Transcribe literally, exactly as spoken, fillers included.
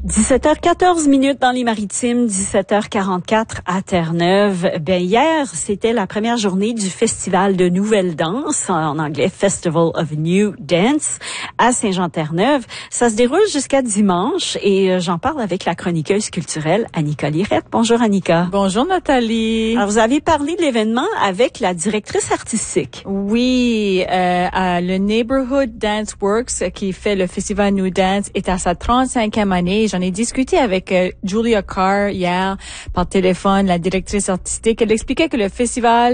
dix-sept heures quatorze minutes dans les Maritimes, dix-sept heures quarante-quatre à Terre-Neuve. Ben hier, c'était la première journée du Festival de Nouvelle Danse, en anglais Festival of New Dance, à Saint-Jean-Terre-Neuve. Ça se déroule jusqu'à dimanche et j'en parle avec la chroniqueuse culturelle Annika Lirette. Bonjour Annika. Bonjour Nathalie. Alors vous avez parlé de l'événement avec la directrice artistique. Oui, euh, à le Neighborhood Dance Works qui fait le Festival New Dance est à sa trente-cinquième année. J'en ai discuté avec euh, Julia Carr hier par téléphone, la directrice artistique. Elle expliquait que le festival